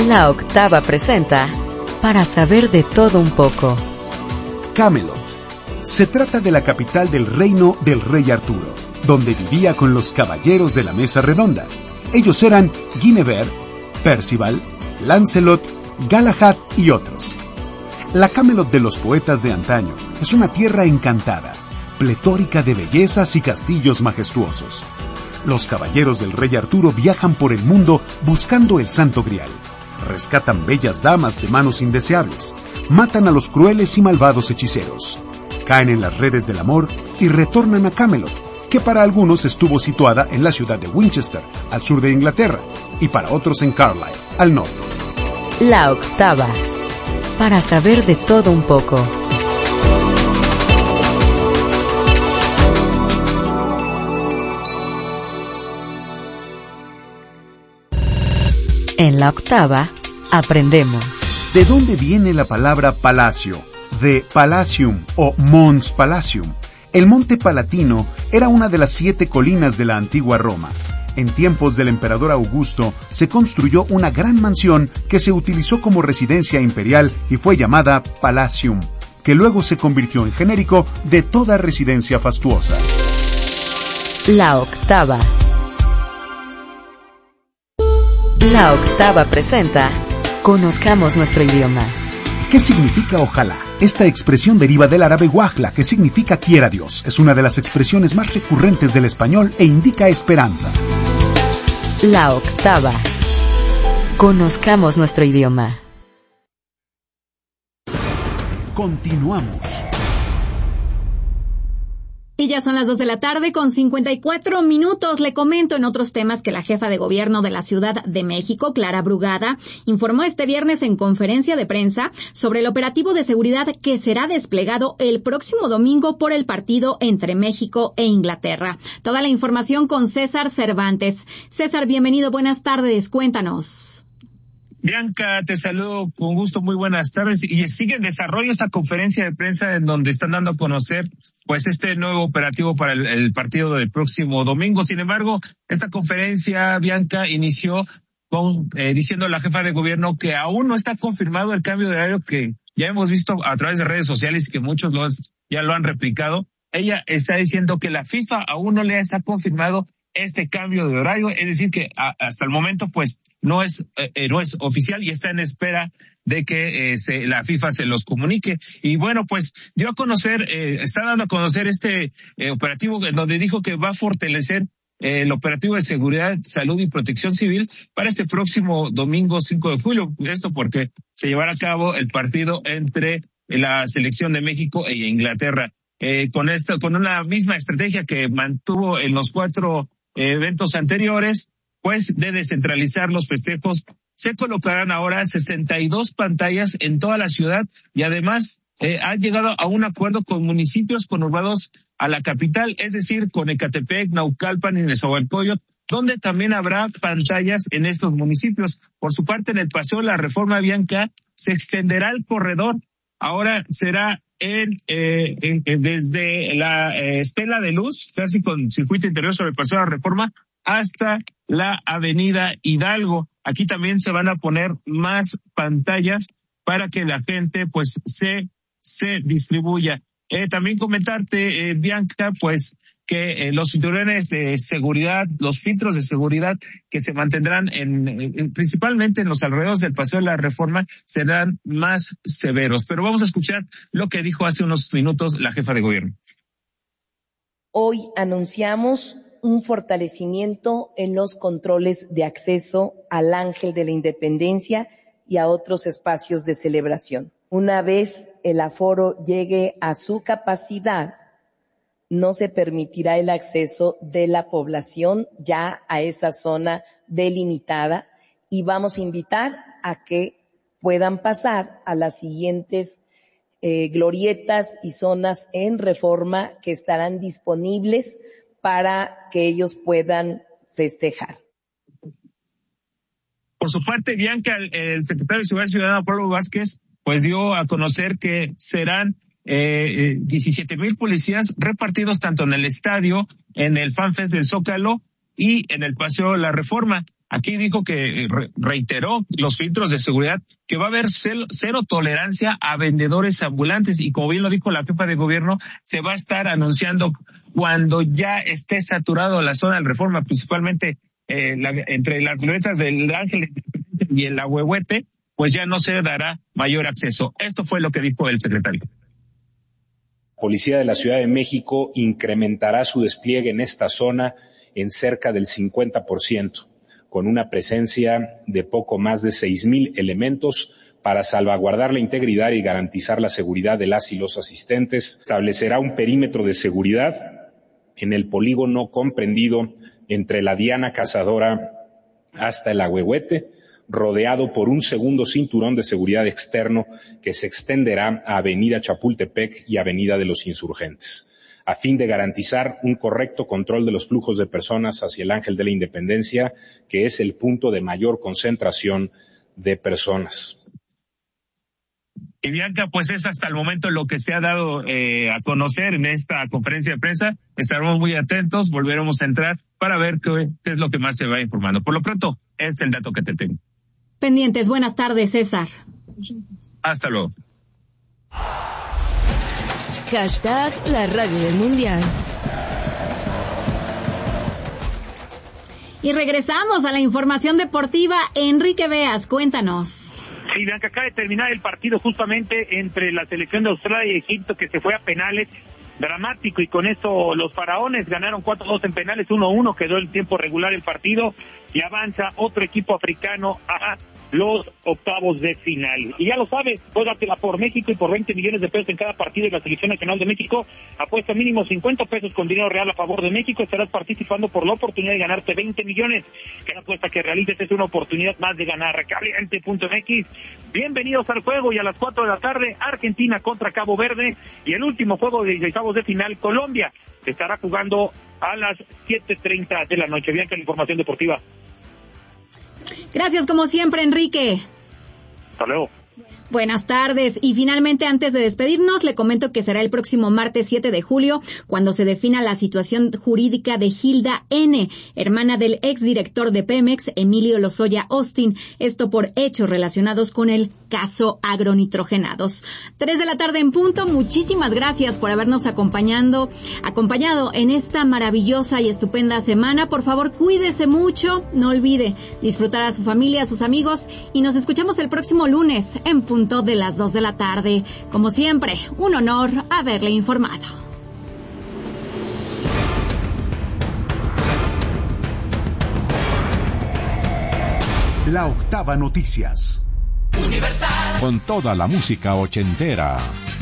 La Octava presenta Para saber de todo un poco. Camelot. Se trata de la capital del reino del rey Arturo, donde vivía con los caballeros de la mesa redonda. Ellos eran Guinevere, Percival, Lancelot, Galahad y otros. La Camelot de los poetas de antaño es una tierra encantada, pletórica de bellezas y castillos majestuosos. Los caballeros del rey Arturo viajan por el mundo buscando el Santo Grial. Rescatan bellas damas de manos indeseables, matan a los crueles y malvados hechiceros, caen en las redes del amor y retornan a Camelot, que para algunos estuvo situada en la ciudad de Winchester, al sur de Inglaterra, y para otros en Carlisle, al norte. La Octava. Para saber de todo un poco. En La Octava, aprendemos. ¿De dónde viene la palabra palacio? De Palatium o Mons Palatium. El Monte Palatino era una de las 7 colinas de la antigua Roma. En tiempos del emperador Augusto se construyó una gran mansión que se utilizó como residencia imperial y fue llamada Palatium, que luego se convirtió en genérico de toda residencia fastuosa. La Octava. La Octava presenta Conozcamos nuestro idioma. ¿Qué significa ojalá? Esta expresión deriva del árabe wajla, que significa quiera Dios. Es una de las expresiones más recurrentes del español e indica esperanza. La Octava. Conozcamos nuestro idioma. Continuamos. Y ya son las 2 de la tarde con 54 minutos. Le comento en otros temas que la jefa de gobierno de la Ciudad de México, Clara Brugada, informó este viernes en conferencia de prensa sobre el operativo de seguridad que será desplegado el próximo domingo por el partido entre México e Inglaterra. Toda la información con César Cervantes. César, bienvenido, buenas tardes, cuéntanos. Bianca, te saludo con gusto, muy buenas tardes. Y sigue en desarrollo esta conferencia de prensa en donde están dando a conocer pues este nuevo operativo para el partido del próximo domingo. Sin embargo, esta conferencia, Bianca, inició con diciendo la jefa de gobierno que aún no está confirmado el cambio de horario que ya hemos visto a través de redes sociales y que muchos ya lo han replicado. Ella está diciendo que la FIFA aún no le ha confirmado este cambio de horario, es decir que hasta el momento pues no es oficial y está en espera de que la FIFA se los comunique. Y bueno, pues está dando a conocer este operativo en donde dijo que va a fortalecer el operativo de seguridad, salud y protección civil para este próximo domingo 5 de julio. Esto porque se llevará a cabo el partido entre la selección de México e Inglaterra. Con una misma estrategia que mantuvo en los 4 eventos anteriores, pues de descentralizar los festejos, se colocarán ahora 62 pantallas en toda la ciudad y además ha llegado a un acuerdo con municipios conurbados a la capital, es decir, con Ecatepec, Naucalpan y Nezahualcóyotl, donde también habrá pantallas en estos municipios. Por su parte, en el Paseo de la Reforma, Bianca, se extenderá el corredor. Ahora será desde la Estela de Luz, casi con circuito interior sobre el Paseo de la Reforma, hasta la Avenida Hidalgo. Aquí también se van a poner más pantallas para que la gente pues se distribuya. También comentarte, Bianca, pues que los cinturones de seguridad, los filtros de seguridad que se mantendrán principalmente en los alrededores del Paseo de la Reforma serán más severos. Pero vamos a escuchar lo que dijo hace unos minutos la jefa de gobierno. Hoy anunciamos un fortalecimiento en los controles de acceso al Ángel de la Independencia y a otros espacios de celebración. Una vez el aforo llegue a su capacidad, no se permitirá el acceso de la población ya a esa zona delimitada y vamos a invitar a que puedan pasar a las siguientes glorietas y zonas en Reforma que estarán disponibles para que ellos puedan festejar. Por su parte, Bianca, el secretario de Seguridad Ciudadana, Pablo Vázquez, pues dio a conocer que serán 17,000 policías repartidos tanto en el estadio, en el FanFest del Zócalo y en el Paseo de la Reforma. Aquí dijo que reiteró los filtros de seguridad, que va a haber cero tolerancia a vendedores ambulantes, y como bien lo dijo la jefa de gobierno, se va a estar anunciando cuando ya esté saturado la zona de Reforma, principalmente entre las glorietas del Ángel de Independencia y el Ahuehuete, pues ya no se dará mayor acceso. Esto fue lo que dijo el secretario. La Policía de la Ciudad de México incrementará su despliegue en esta zona en cerca del 50%, con una presencia de poco más de 6,000 elementos para salvaguardar la integridad y garantizar la seguridad de las y los asistentes. Establecerá un perímetro de seguridad en el polígono comprendido entre la Diana Cazadora hasta el Ahuehuete, rodeado por un segundo cinturón de seguridad externo que se extenderá a Avenida Chapultepec y Avenida de los Insurgentes, a fin de garantizar un correcto control de los flujos de personas hacia el Ángel de la Independencia, que es el punto de mayor concentración de personas. Y Bianca, pues es hasta el momento lo que se ha dado a conocer en esta conferencia de prensa. Estaremos muy atentos, volveremos a entrar para ver qué es lo que más se va informando. Por lo pronto, es el dato que te tengo. Pendientes, buenas tardes, César. Hasta luego. Hashtag la radio del mundial. Y regresamos a la información deportiva. Enrique Beas, cuéntanos. Sí, Bianca, acaba de terminar el partido justamente entre la selección de Australia y Egipto, que se fue a penales, dramático, y con eso los faraones ganaron 4-2 en penales, 1-1 quedó el tiempo regular el partido, y avanza otro equipo africano a los octavos de final. Y ya lo sabes, juégatela por México y por 20 millones de pesos en cada partido de la Selección Nacional de México. Apuesta mínimo 50 pesos con dinero real a favor de México. Estarás participando por la oportunidad de ganarte 20 millones. Cada apuesta que realices es una oportunidad más de ganar. Caliente.mx. Bienvenidos al juego, y a las 4 de la tarde, Argentina contra Cabo Verde, y el último juego de 16avos de final, Colombia, que estará jugando a las 7:30 de la noche. Bianca, la información deportiva. Gracias como siempre, Enrique. Hasta luego. Buenas tardes. Y finalmente, antes de despedirnos, le comento que será el próximo martes 7 de julio cuando se defina la situación jurídica de Hilda N., hermana del exdirector de Pemex, Emilio Lozoya Austin. Esto por hechos relacionados con el caso agronitrogenados. 3 de la tarde en punto. Muchísimas gracias por habernos acompañado en esta maravillosa y estupenda semana. Por favor, cuídese mucho. No olvide disfrutar a su familia, a sus amigos, y nos escuchamos el próximo lunes en punto de las 2 de la tarde. Como siempre, un honor haberle informado. La Octava Noticias. Universal. Con toda la música ochentera.